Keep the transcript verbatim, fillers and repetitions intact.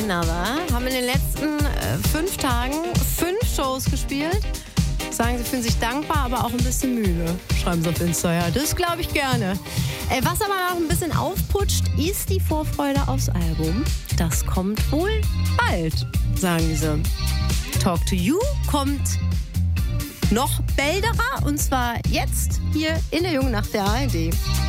Another haben in den letzten äh, fünf Tagen fünf Shows gespielt. Sagen, sie fühlen sich dankbar, aber auch ein bisschen müde. Schreiben sie auf Insta, ja, das glaube ich gerne. Äh, was aber noch ein bisschen aufputscht, ist die Vorfreude aufs Album. Das kommt wohl bald, sagen sie. Talk to You kommt noch bälderer, und zwar jetzt hier in der Jungen Nacht der A R D.